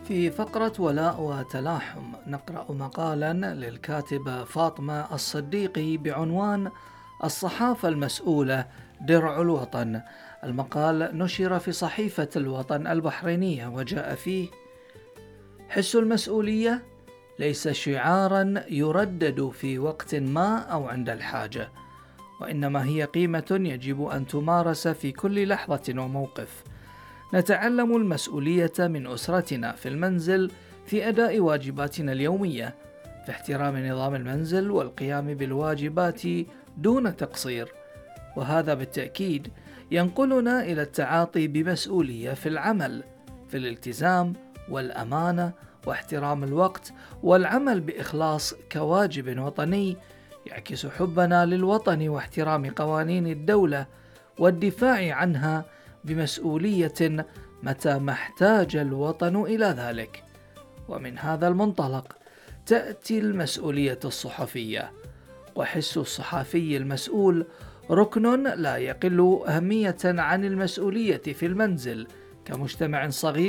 في فقرة ولاء وتلاحم نقرأ مقالا للكاتبة فاطمة الصديقي بعنوان الصحافة المسؤولة درع الوطن. المقال نشر في صحيفة الوطن البحرينية وجاء فيه: حس المسؤولية ليس شعارا يردد في وقت ما أو عند الحاجة، وإنما هي قيمة يجب أن تمارس في كل لحظة وموقف. نتعلم المسؤولية من أسرتنا في المنزل في أداء واجباتنا اليومية، في احترام نظام المنزل والقيام بالواجبات دون تقصير، وهذا بالتأكيد ينقلنا إلى التعاطي بمسؤولية في العمل، في الالتزام والأمانة واحترام الوقت والعمل بإخلاص كواجب وطني يعكس حبنا للوطن واحترام قوانين الدولة والدفاع عنها بمسؤولية متى ما احتاج الوطن إلى ذلك. ومن هذا المنطلق تأتي المسؤولية الصحفية، وحس الصحفي المسؤول ركن لا يقل أهمية عن المسؤولية في المنزل كمجتمع صغير